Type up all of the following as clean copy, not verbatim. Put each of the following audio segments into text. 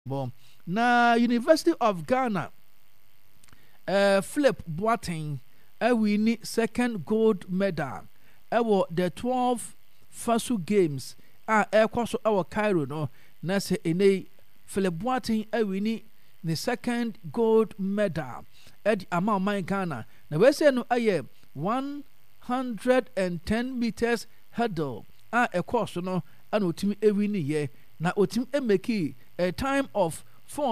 Bon. Na University of Ghana Philip Boateng win second gold medal the 12 FASU games so Cairo no na se ene Philip Boateng win the second gold medal at amount Ghana na we say no 110 meters hurdle course no and otimi win ye na otimi make a time of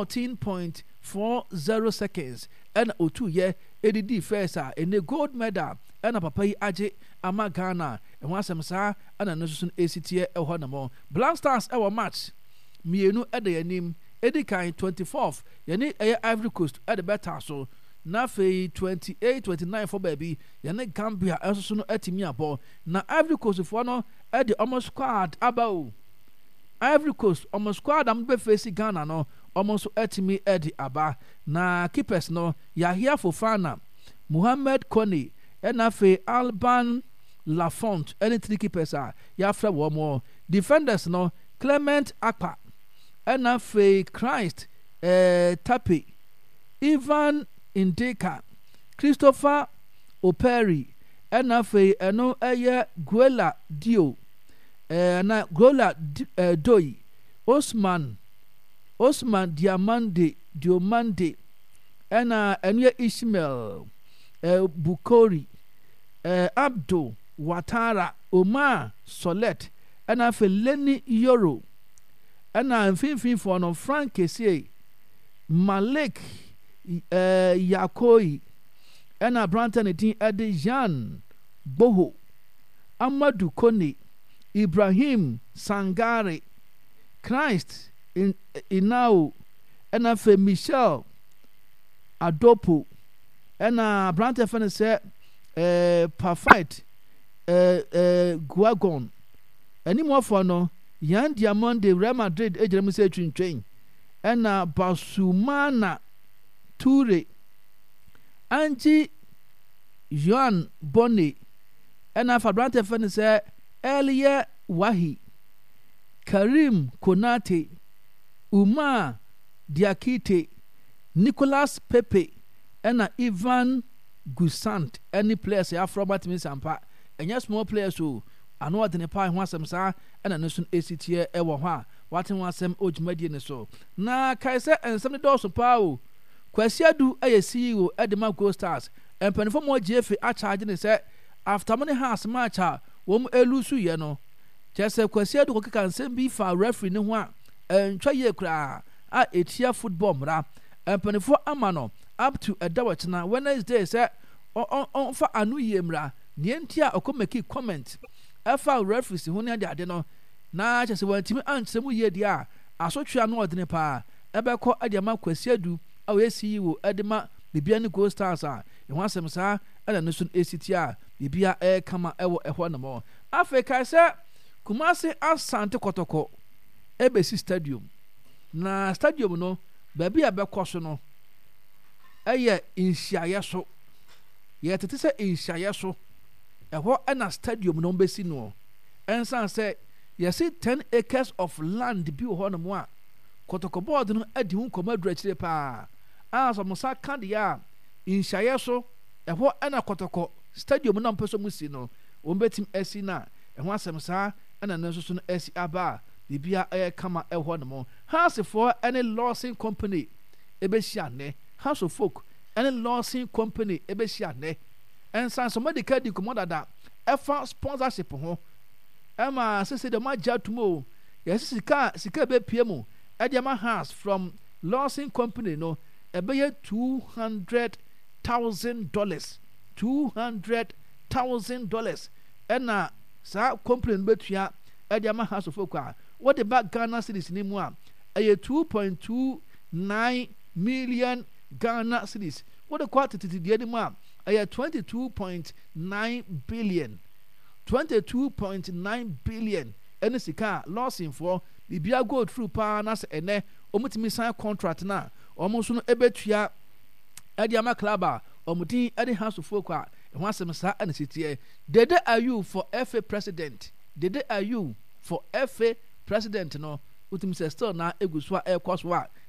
14.40 seconds and otu ye edidi first in the gold medal and papa yi age ama Ghana and one some sa and no so ACT e ho na mo Black Stars our match mienu e de yanim edi kan 24th yani Ivory Coast at the better so na fe 28-29 for baby yani Gambia so no atimi abo na Ivory Coast for no e de almost squad about Ivory Coast almost squad am be face Ghana no almost atimi edi aba na keepers no Yahya Fofana Mohamed Kone and fe Alban Lafont any three keepers yafra one more defenders no Clement Akpa and fe Christ Tapi Ivan Indeka Christopher Operi and fe no Guela Dio na Gola Doi Osman Diomande and Ishmael Bukori Abdo Watara Omar Solet and Lenny Yoro and Finfin for no Frank Kessie Malek Yakoi and Branton Adi Jean Boho Amadou Kone Ibrahim Sangare Christ Inao and Michel Adopo and Branton Fan said Perfect Guagon any more for no Yan Diamond de Real Madrid ejemu se twintwen and Basumana Toure Angie Joan Bonne and Fabrante Fan said Elia Wahi Karim Konate Umar Diakite Nicolas Pepe and Ivan Gusant any players from Sampa and yes small players who I know what the Nepal wants some sa and a nation ACT ewa what in some old median so na Kaiser and some doors of power Quesia do a CEO at the Marco Stars and penny for more Jeffrey are charging said after many house match elusu ye no just say Quesia do can send be for referee no one and try ye cra etia football mra and penny for amano up to a dawach na Wednesday say on for anu ye mra nientia okomeki comment efa referees hu ne ade no na chese wantimi ansemu ye dia asotwa no odene pa ebekọ adema Kwasi Adu awesi wo adema bibia ne Gold Stars ehun asem sa ana no sun ACT bibia kama ewo ehọ na mo Africa se Kumasi Asante Kotoko ebesi stadium na stadium no baabi abekọ so no eye inhyiaye so ye tete se inhyiaye so ehɔ na stadium no besi no ensan say yes 10 acres of land bi ho no mo a Kotoko board no adi hu komadura kire pa so mo sa kan dia inhyiaye so ehɔ na Kotoko stadium no mpeso musi no wombetim esi na ehɔ asem sa na nanso so no esi aba bibia kama ehɔ no mo house for any Lawson company ebehia ne house of folk any Lawson company ebehia ne ensan somebody ka di komoda da efa sponsorship ho ema sese de magya tumo yes sika be piemu ediama house from Lawson company no ebeye $200,000 ena sa company betua ediama house of okwa what the back Ghana cedis ni mu a 2.29 million Ghana cedis what the quantity di ni mu a 22.9 billion any sika losing for bibia go through pa na se ene omutimi sign contract na omuso no ebetua ediama club omudin edi house of folk a ho asem sa ana sitie dede are you for FA president no wotim sɛ still na egu so a ɛkɔ so a